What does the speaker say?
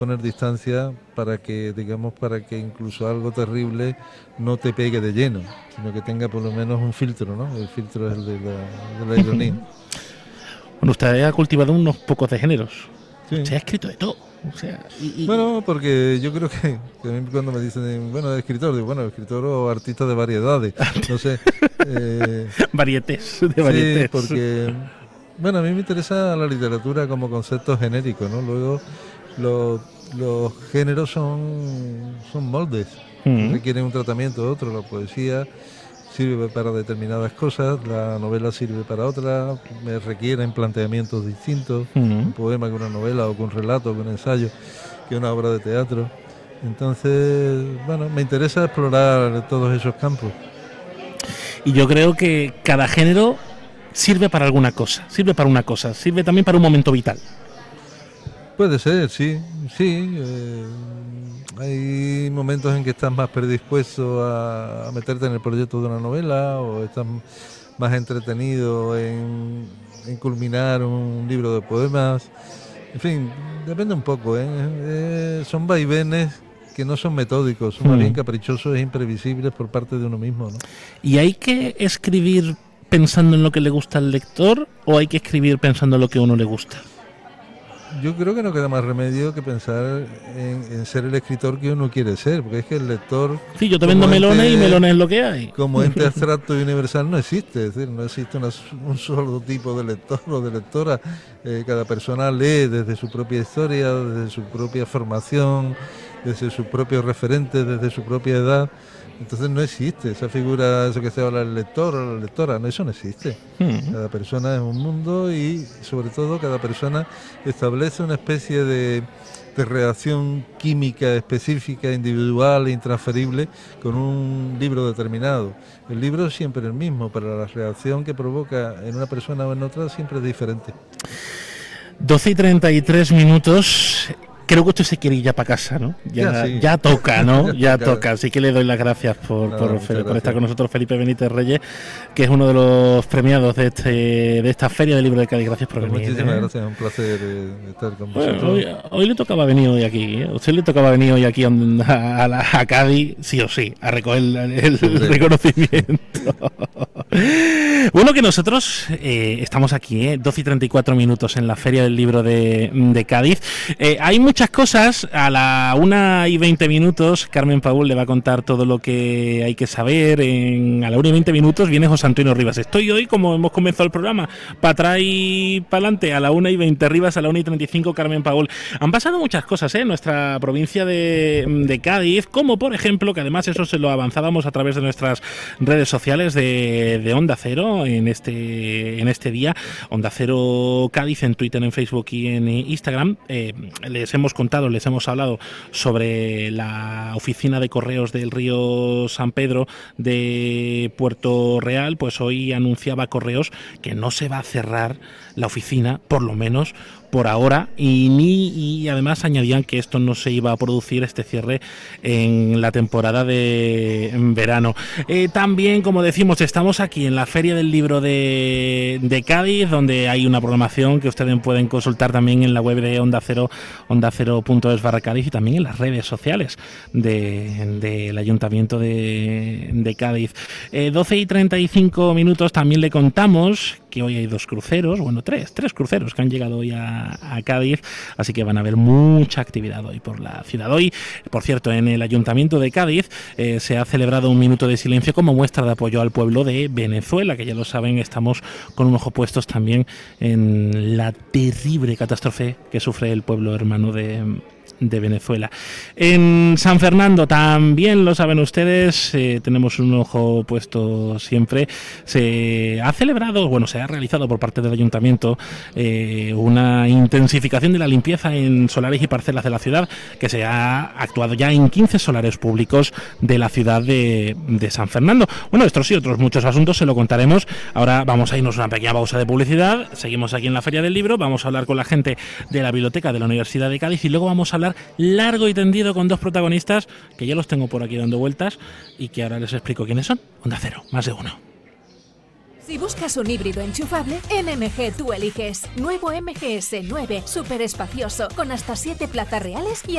poner distancia para que, digamos, para que incluso algo terrible no te pegue de lleno, sino que tenga por lo menos un filtro, ¿no? El filtro es el de la ironía. Bueno, usted ha cultivado unos pocos de géneros. Sí. Usted ha escrito de todo. O sea, Bueno, porque yo creo que a mí cuando me dicen, bueno, escritor, digo, bueno, escritor o artista de variedades, no sé. Varietés, de varietés. Sí, porque, bueno, a mí me interesa la literatura como concepto genérico, ¿no? Luego, los géneros son moldes, que requieren un tratamiento, otro. La poesía sirve para determinadas cosas, la novela sirve para otras, me requieren planteamientos distintos, un poema que una novela, o que un relato, que un ensayo, que una obra de teatro. Entonces, bueno, me interesa explorar todos esos campos. Y yo creo que cada género sirve para alguna cosa, sirve para una cosa, sirve también para un momento vital. Puede ser, sí. Hay momentos en que estás más predispuesto a meterte en el proyecto de una novela, o estás más entretenido en culminar un libro de poemas. En fin, depende un poco, ¿eh? Son vaivenes que no son metódicos, son más bien caprichosos e imprevisibles por parte de uno mismo, ¿no? ¿Y hay que escribir pensando en lo que le gusta al lector o hay que escribir pensando en lo que a uno le gusta? Yo creo que no queda más remedio que pensar en ser el escritor que uno quiere ser, porque es que el lector... Sí, yo te vendo melones y melones es lo que hay. Como ente abstracto y universal no existe, es decir, no existe un solo tipo de lector o de lectora. Cada persona lee desde su propia historia, desde su propia formación, desde sus propios referentes, desde su propia edad. Entonces no existe esa figura, eso que se habla del lector o la lectora, no, eso no existe. Cada persona es un mundo y sobre todo cada persona establece una especie de reacción química específica, individual e intransferible con un libro determinado. El libro es siempre el mismo, pero la reacción que provoca en una persona o en otra siempre es diferente. 12:33. Creo que usted se quiere ir ya para casa, ¿no? Ya toca, ¿no? Ya toca. Así que le doy las gracias por estar con nosotros, Felipe Benítez Reyes, que es uno de los premiados de esta Feria del Libro de Cádiz. Gracias por venir. Muchísimas gracias, un placer estar con vosotros. Bueno, hoy le tocaba venir hoy aquí, ¿eh? Usted le tocaba venir hoy aquí a Cádiz, sí o sí, a recoger el reconocimiento. Bueno, que nosotros estamos aquí, 12:34 en la Feria del Libro de Cádiz. Hay muchas cosas. A la 1:20 Carmen Paul le va a contar todo lo que hay que saber. A la 1:20 viene José Antonio Rivas. Estoy hoy, como hemos comenzado el programa, para atrás y para adelante. A la 1:20 Rivas, a la 1:35 Carmen Paul. Han pasado muchas cosas en nuestra provincia de Cádiz, como por ejemplo, que además eso se lo avanzábamos a través de nuestras redes sociales de Onda Cero en este día. Onda Cero Cádiz en Twitter, en Facebook y en Instagram. Les hemos hablado sobre la oficina de correos del Río San Pedro de Puerto Real. Pues hoy anunciaba Correos que no se va a cerrar la oficina, por lo menos por ahora, y además añadían que esto no se iba a producir, este cierre, en la temporada de verano. También, como decimos, estamos aquí en la Feria del Libro de Cádiz, donde hay una programación que ustedes pueden consultar también en la web de Onda Cero, ondacero.es/Cádiz, y también en las redes sociales del Ayuntamiento de Cádiz. 12:35. También le contamos que hoy hay tres cruceros que han llegado hoy a Cádiz, así que van a haber mucha actividad hoy por la ciudad. Hoy, por cierto, en el Ayuntamiento de Cádiz se ha celebrado un minuto de silencio como muestra de apoyo al pueblo de Venezuela, que ya lo saben, estamos con un ojo puestos también en la terrible catástrofe que sufre el pueblo hermano de Venezuela. En San Fernando, también lo saben ustedes, tenemos un ojo puesto siempre. Se ha realizado por parte del Ayuntamiento una intensificación de la limpieza en solares y parcelas de la ciudad, que se ha actuado ya en 15 solares públicos de la ciudad de San Fernando. Bueno, estos y otros muchos asuntos se lo contaremos. Ahora vamos a irnos a una pequeña pausa de publicidad. Seguimos aquí en la Feria del Libro, vamos a hablar con la gente de la biblioteca de la Universidad de Cádiz y luego vamos a hablar largo y tendido con dos protagonistas que ya los tengo por aquí dando vueltas y que ahora les explico quiénes son. Onda Cero, más de uno. Si buscas un híbrido enchufable, en MG tú eliges. Nuevo MGS 9, súper espacioso, con hasta 7 plazas reales y